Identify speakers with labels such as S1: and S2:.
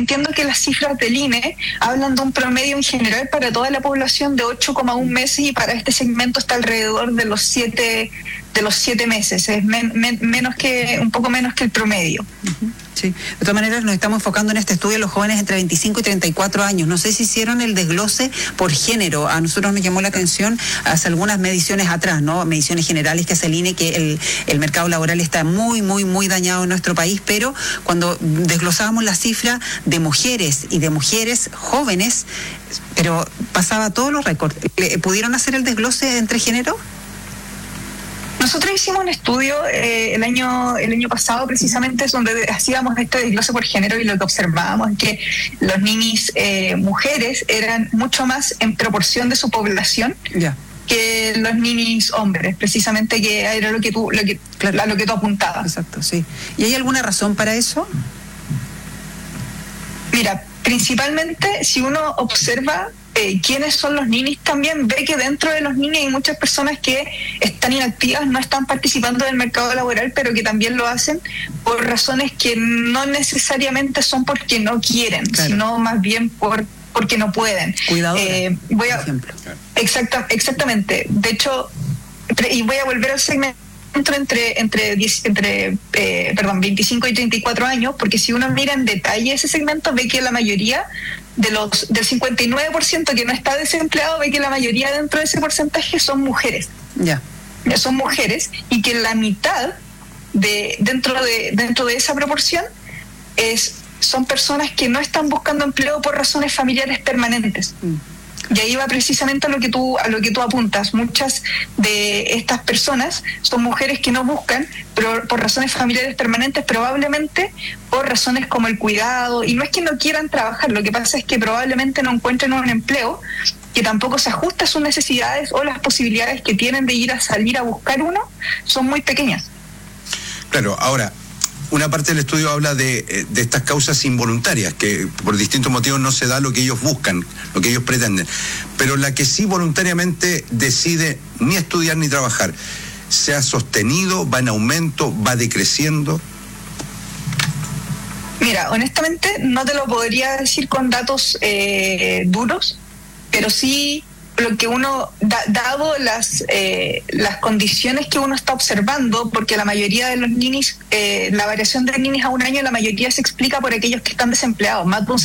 S1: entiendo que las cifras del INE hablan de un promedio en general para toda la población de 8,1 meses y para este segmento está alrededor de los 7 meses, es un poco menos que el promedio.
S2: Sí. De todas maneras, nos estamos enfocando en este estudio en los jóvenes entre 25 y 34 años. No sé si hicieron el desglose por género. A nosotros nos llamó la atención hace algunas mediciones atrás, ¿no? Mediciones generales que hace el INE, que el mercado laboral está muy, muy, muy dañado en nuestro país, pero cuando desglosábamos la cifra de mujeres y de mujeres jóvenes, pero pasaba todos los récords. ¿Pudieron hacer el desglose entre género?
S1: Nosotros hicimos un estudio el año pasado precisamente donde hacíamos este desglose por género y lo que observábamos es que los ninis mujeres eran mucho más en proporción de su población que los ninis hombres, precisamente que era lo que tú apuntabas.
S2: Exacto, sí. ¿Y hay alguna razón para eso?
S1: Mira, principalmente si uno observa quiénes son los ninis, también ve que dentro de los ninis hay muchas personas que están inactivas, no están participando del mercado laboral, pero que también lo hacen por razones que no necesariamente son porque no quieren, sino más bien porque no pueden.
S2: Cuidado, por ejemplo.
S1: Exactamente. De hecho, y voy a volver al segmento entre 25 y 34 años, porque si uno mira en detalle ese segmento, ve que la mayoría del 59% que no está desempleado, ve que la mayoría dentro de ese porcentaje son mujeres. Son mujeres, y que la mitad dentro de esa proporción son personas que no están buscando empleo por razones familiares permanentes. Y ahí va precisamente a lo que tú apuntas. Muchas de estas personas son mujeres que no buscan por razones familiares permanentes, probablemente por razones como el cuidado, y no es que no quieran trabajar, lo que pasa es que probablemente no encuentren un empleo que tampoco se ajusta a sus necesidades, o las posibilidades que tienen de salir a buscar uno son muy pequeñas.
S3: Claro, ahora, una parte del estudio habla de estas causas involuntarias, que por distintos motivos no se da lo que ellos buscan, lo que ellos pretenden. Pero la que sí voluntariamente decide ni estudiar ni trabajar, ¿se ha sostenido, va en aumento, va decreciendo?
S1: Mira, honestamente no te lo podría decir con datos duros, pero sí lo que uno, dado las condiciones que uno está observando, porque la mayoría de los ninis, la variación de ninis a un año, la mayoría se explica por aquellos que están desempleados, más de un